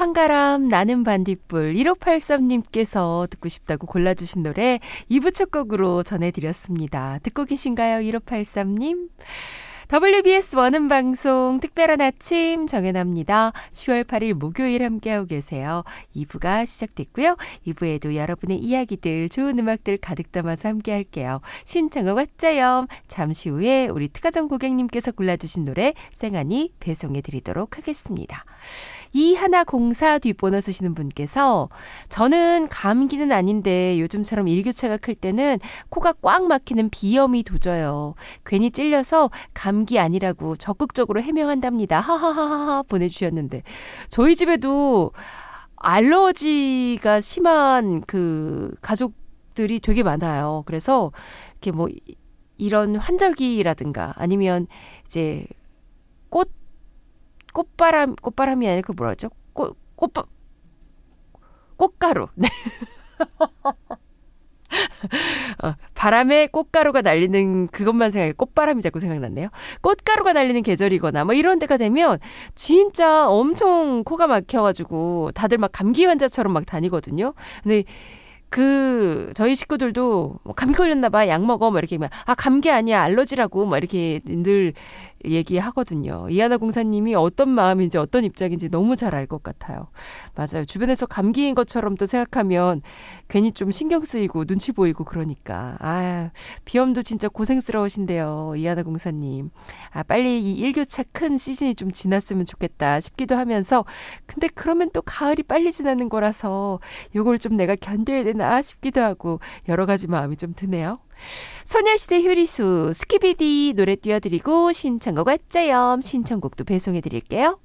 황가람 나는 반딧불 1583님께서 듣고 싶다고 골라주신 노래 2부 첫 곡으로 전해드렸습니다. 듣고 계신가요? 1583님? WBS 원음방송 특별한 아침 정연아입니다. 10월 8일 목요일 함께하고 계세요. 2부가 시작됐고요. 2부에도 여러분의 이야기들, 좋은 음악들 가득 담아서 함께할게요. 신청곡 왔자염. 잠시 후에 우리 특가정 고객님께서 골라주신 노래 쌩하니 배송해드리도록 하겠습니다. 2104 뒷번호 쓰시는 분께서 저는 감기는 아닌데 요즘처럼 일교차가 클 때는 코가 꽉 막히는 비염이 도져요. 괜히 찔려서 감기 아니라고 적극적으로 해명한답니다. 하하하하 보내주셨는데 저희 집에도 알러지가 심한 그 가족들이 되게 많아요. 그래서 이렇게 뭐 이런 환절기라든가 아니면 이제 꽃바람이 아니라 그 뭐라죠? 꽃가루. 네. 바람에 꽃가루가 날리는 그것만 생각해. 꽃바람이 자꾸 생각났네요. 꽃가루가 날리는 계절이거나 뭐 이런 데가 되면 진짜 엄청 코가 막혀가지고 다들 막 감기 환자처럼 막 다니거든요. 근데 저희 식구들도 뭐 감기 걸렸나 봐, 약 먹어, 뭐 이렇게, 감기 아니야, 알러지라고, 뭐 이렇게 늘 얘기하거든요. 이하나 공사님이 어떤 마음인지 어떤 입장인지 너무 잘 알 것 같아요. 맞아요. 주변에서 감기인 것처럼 또 생각하면 괜히 좀 신경 쓰이고 눈치 보이고 그러니까. 비염도 진짜 고생스러우신데요. 이하나 공사님. 빨리 이 일교차 큰 시즌이 좀 지났으면 좋겠다 싶기도 하면서 근데 그러면 또 가을이 빨리 지나는 거라서 요걸 좀 내가 견뎌야 되나 싶기도 하고 여러 가지 마음이 좀 드네요. 소녀시대 효리수 스키비디 노래 띄워드리고 신청곡 왔자염 신청곡도 배송해드릴게요.